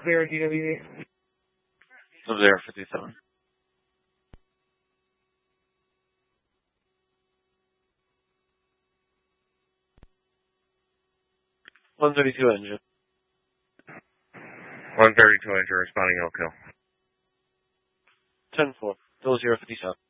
clear DWD. Sub 057. 132 engine. 132 engine responding Oak Hill. 10-4. 0057.